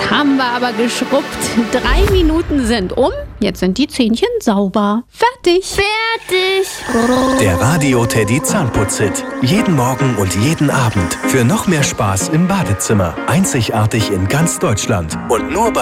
haben wir aber geschrubbt. 3 Minuten sind um. Jetzt sind die Zähnchen sauber. Fertig. Der Radio Teddy Zahnputz-Hit. Jeden Morgen und jeden Abend. Für noch mehr Spaß im Badezimmer. Einzigartig in ganz Deutschland. Und nur bei